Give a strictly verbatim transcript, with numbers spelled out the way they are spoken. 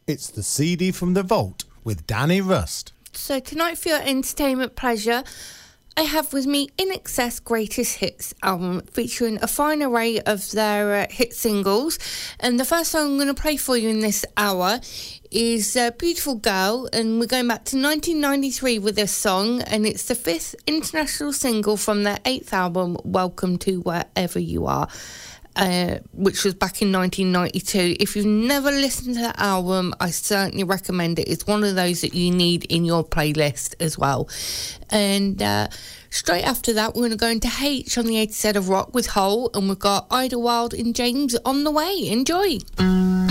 It's the C D from the Vault with Danny Rust. So tonight for your entertainment pleasure, I have with me In Excess Greatest Hits album featuring a fine array of their uh, hit singles. And the first song I'm going to play for you in this hour is uh, Beautiful Girl, and we're going back to nineteen ninety-three with this song, and it's the fifth international single from their eighth album, Welcome to Wherever You Are. Uh, which was back in nineteen ninety-two. If you've never listened to that album, I certainly recommend it. It's one of those that you need in your playlist as well. And uh, straight after that, we're going to go into H on the A to Z of Rock with Hole, and we've got Idlewild and James on the way. Enjoy.